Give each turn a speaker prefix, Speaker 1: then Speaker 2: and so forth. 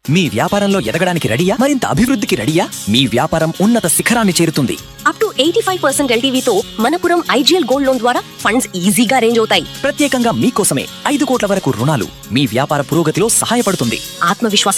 Speaker 1: మీ వ్యాపారంలో ఎదగడానికి రెడీయా? మరింత అభివృద్ధికి రెడీయా? మీ వ్యాపారం ఉన్నత శిఖరాన్ని చేరుతుంది.
Speaker 2: Up to 85% LTVతో Manappuram IGL gold loan ద్వారా ఫండ్స్ ఈజీగా అరేంజ్ అవుతాయి.
Speaker 1: ప్రత్యేకంగా మీకోసమే 5 కోట్ల వరకు రుణాలు మీ వ్యాపార పురోగతిలో సహాయపడుతుంది.
Speaker 2: ఆత్మవిశ్వాసం